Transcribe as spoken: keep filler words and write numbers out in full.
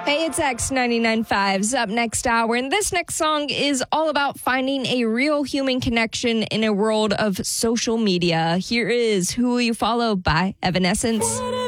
Hey, it's X ninety-nine point five's Up Next Hour, and this next song is all about finding a real human connection in a world of social media. Here is Who Will You Follow by Evanescence.